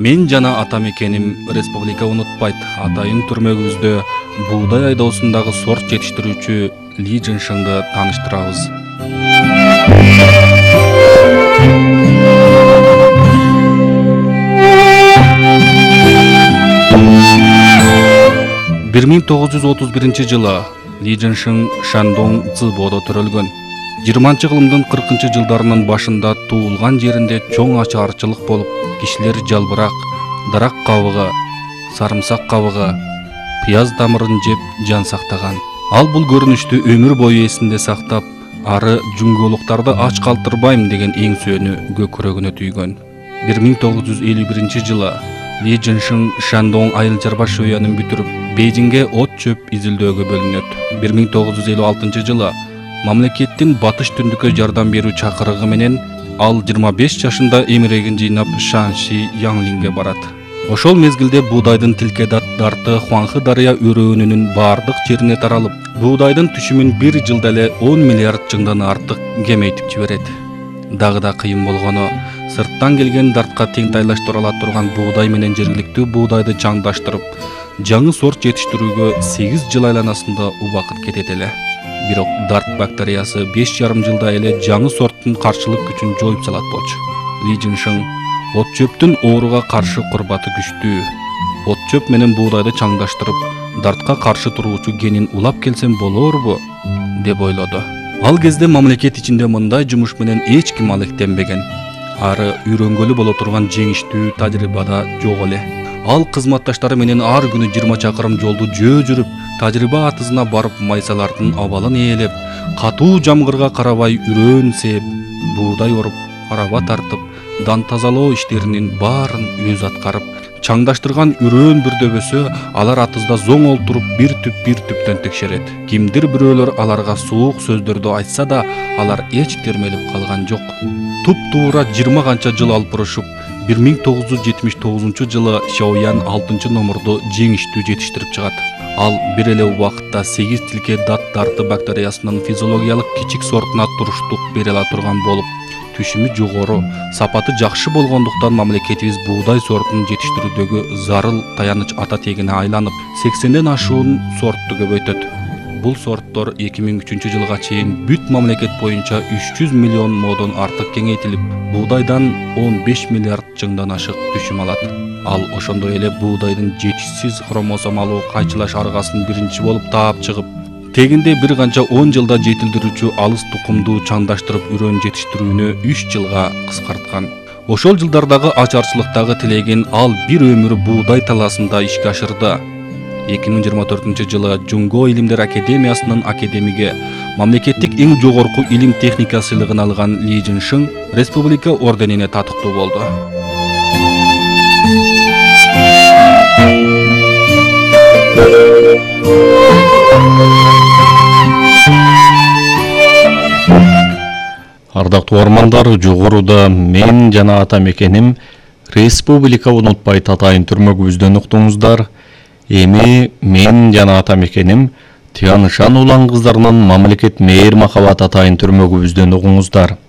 Мен жана ата мекеним республика унутпайт. Атайын түрмөгүбүздө буудай айдоосундагы сорт жетиштирүүчү Ли Жиншыңды тааныштырабыз. Бир 1931 жылы Ли Жиншың Шандон Цзыбодо төрөлгөн. 20-кылымдын 40 жылдарынын башында туулган жеринде чоң ачарчылык болуп, кишилер жалбырак, дарак кабыгы, сарымсак кабыгы, пияз тамырын жеп жан сактаган. Ал бул көрүнүштү өмүр бою эсинде сактап, ары жүнгөлуктарды ач калтырбайм деген эң сөөнү көкүрөгүнө түйгөн. 1951 жылы Ли Жиншың Шандон айыл чарба шөянын бүтүрүп, Бейжиңге от чөп изилдөөгө бөлүнөт. 1956 жылы мамлекеттин батыш түндүккө жардам берүү чакырыгы менен ал 25 жашында эмирегин жыйнап Шанши Янлинге барат. Ошол мезгилде буудайдын тилке дарты Хуанхы дарыя өрөөнүнүн бардык жерине таралып, буудайдын түшүмүн бир жылда эле 10 миллиард жыңдан артык кемейтип жиберет. Дагы да кыйын болгону, сырттан келген дартка теңтайлаштыра ала турган буудай менен жергиликтүү буудайды чаңдаштырып, жаңы сорт жетиштирүүгө 8 жыл айланасында убакыт кетет эле. Бирок дарт бактериясы 5,5 жылда эле жаңы сорттун каршылык күчүн жоюп салат болчу. Ли Жиншың от чөптүн ооруга каршы курбаты күчтүү. От чөп менен буудайды чаңдаштырып, дартка каршы туруучу генин улап келсем болорбу деп ойлоду. Ал кезде мамлекет ичинде мындай жумуш менен эч ким алектенбеген. Ары үйрөнгөлү боло турган жеңиштүү тажрыйбада жок эле. Ал кызматташтары менен ар күнү 20 чакырым жолду жөө жүрүп, тажрыйба атызына барып майсалардын абалын ээлеп, катуу жамгырга карабай үрөөн сээп, буудай оруп, араба тартып, дан тазалоо иштеринин баарын өзү аткарып, чаңдаштырган үрөөн бүрдөбөсө алар атызда зоң олтуруп бир түптөн текшерет. Кимдир бирөөлөр аларга суук сөздөрдү айтса да, алар эч термелип калган жок. Туп-туура 20 канча жыл алып урушуп, 1979 жылы Шаоян 6 номурду жеңиштүү жетиштирип чыгат. Ал бир эле убакытта 8 тилке дарты бактериясынын физиологиялык кичик сортуна туруштук бере ала турган болуп, түшүмү жогору, сапаты жакшы болгондуктан мамлекетибиз буудай сортун жетиштирүүдөгү зарыл таяныч ата тегине айланып, 80ден ашуун сортту көбөйтөт. Бул сорттор 2003 жылга чейин бүт мамлекет боюнча 300 миллион модон артык кеңейтилип, буудайдан 15 миллиард жыңдан ашык түшүм алат. Ал ошондой эле буудайдын жетишсиз хромосомалуу кайчылаш аргасын биринчи болуп таап чыгып, тегинде бир канча 10 жылда жетилдирүүчү алыс тукумду чаңдаштырып үрөөн жетиштирүүнү 3 жылга кыскарткан. Ошол жылдардагы ачарчылыктагы тилегин ал бир өмүр буудай талаасында ишке ашырды. 2024 жылы Жунго илимдер академиясынын академиги, мамлекеттик эң жогорку илим техника сыйлыгын алган Ли Жиншың республика орденине татыктуу болду. Ардактуу угармандар, жогоруда мен жана ата мекеним республика унутпайт атайын түрмөгүбүздөн уктуңуздар. Эми мен жана ата мекеним Тяншан улан кыздарынын мамлекет мээр махабат атайын түрмөгүбүздөн угуңуздар.